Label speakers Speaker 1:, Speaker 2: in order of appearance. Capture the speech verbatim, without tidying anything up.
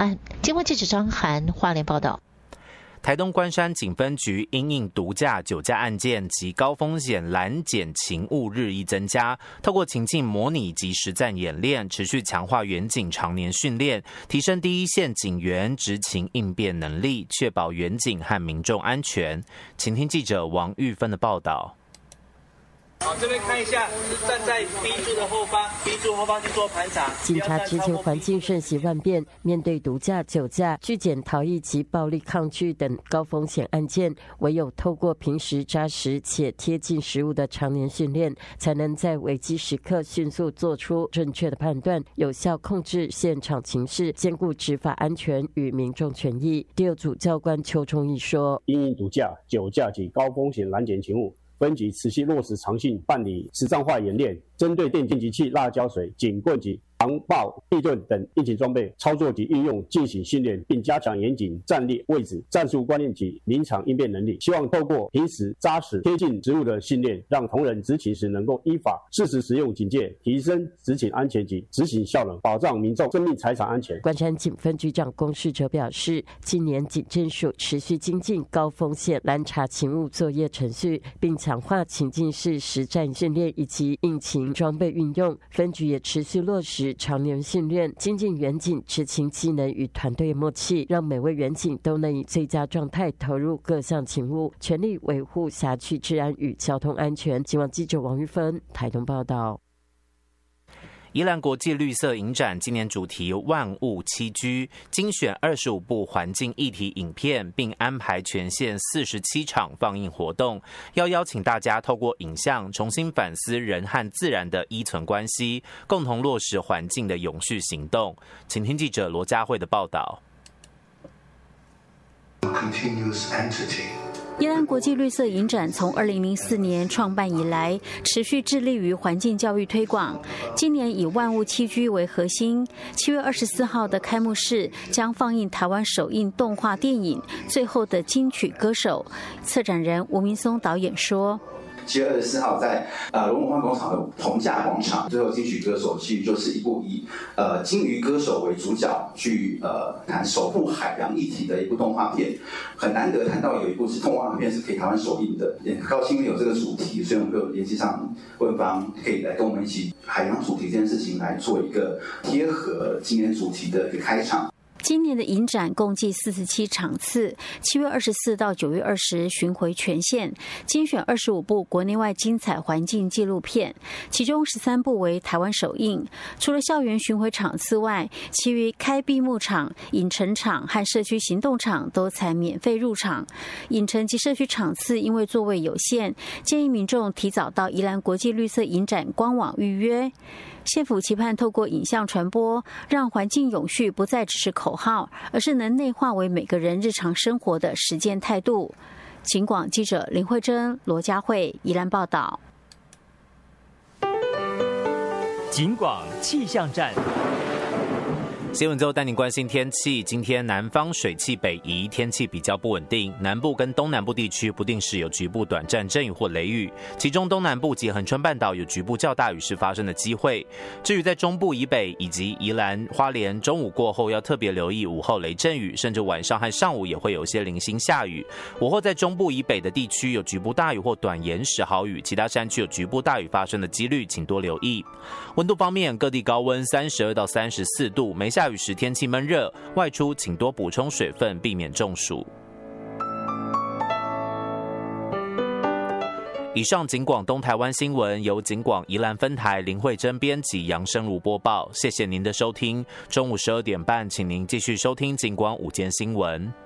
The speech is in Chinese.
Speaker 1: 案。经贸记者张涵花莲报道。
Speaker 2: 台东关山警分局因应毒驾、酒驾案件及高风险拦检勤务日益增加，透过情境模拟及实战演练，持续强化员警常年训练，提升第一线警员执勤应变能力，确保员警和民众安全。请听记者王玉芬的报道。
Speaker 3: 好，这边看一下，是站在 B 柱的后方 ，B 柱后方去做盘查。
Speaker 4: 警察执勤环境瞬息万变，面对毒驾、酒驾、拒检逃逸及暴力抗拒等高风险案件，唯有透过平时扎实且贴近实务的常年训练，才能在危机时刻迅速做出正确的判断，有效控制现场情势，兼顾执法安全与民众权益。第二组教官邱忠义说：“
Speaker 5: 因应毒驾、酒驾及高风险拦检勤务。”分局持续落实常性办理实战化演练，针对电击机器、辣椒水、警棍及防爆地盾等应急装备操作及运用进行训练，并加强严谨战略位置、战术观念及临场应变能力。希望透过平时扎实贴近职务的训练，让同仁执勤时能够依法适时使用警戒，提升执勤安全及执行效能，保障民众生命财产安全。
Speaker 4: 关山警分局长龚世哲表示，今年警政署持续精进高风险拦查勤务作业程序，并强化情境式实战训练以及应勤装备运用。分局也持续落实常年训练，精进员警执勤技能与团队默契，让每位员警都能以最佳状态投入各项勤务，全力维护辖区治安与交通安全。警网记者王玉芬台东报道。
Speaker 2: 宜兰国际绿色影展今年主题万物栖居，精选二十五部环境议题影片，并安排全县四十七场放映活动，要邀请大家透过影像重新反思人和自然的依存关系，共同落实环境的永续行动。请听记者罗佳慧的报道。
Speaker 6: 宜兰国际绿色影展从二零零四年创办以来，持续致力于环境教育推广。今年以万物栖居为核心，七月二十四号的开幕式将放映台湾首映动画电影《最后的金曲歌手》。策展人吴明松导演说：
Speaker 7: 七月二十四号在呃龙文化广场的同价广场，最后金曲歌手其实就是一部以呃金鱼歌手为主角去呃谈守护海洋议题的一部动画片，很难得看到有一部是动画片是可以台湾首映的，也很高兴有这个主题，所以我们就联系上问方，可以来跟我们一起海洋主题这件事情来做一个贴合今年主题的一个开场。
Speaker 6: 今年的影展共计四十七场次，七月二十四到九月二十巡回全县，精选二十五部国内外精彩环境纪录片，其中十三部为台湾首映。除了校园巡回场次外，其余开闭幕场、影城场和社区行动场都采免费入场。影城及社区场次因为座位有限，建议民众提早到宜兰国际绿色影展官网预约。县府期盼透过影像传播，让环境永续不再只是口号，而是能内化为每个人日常生活的实践态度。警广记者林慧珍、罗佳慧宜兰报道。
Speaker 8: 警广气象站。
Speaker 2: 新闻之后带您关心天气。今天南方水汽北移，天气比较不稳定，南部跟东南部地区不定时有局部短暂阵雨或雷雨，其中东南部及恒春半岛有局部较大雨势发生的机会。至于在中部以北以及宜兰、花莲，中午过后要特别留意午后雷阵雨，甚至晚上和上午也会有些零星下雨。午后在中部以北的地区有局部大雨或短延时豪雨，其他山区有局部大雨发生的几率，请多留意。温度方面，各地高温三十二到三十四度，没下雨时天气闷热，外出请多补充水分，避免中暑。以上警广东台湾新闻由警广宜兰分台林慧珍编辑，杨生如播报。谢谢您的收听。中午十二点半，请您继续收听警广午间新闻。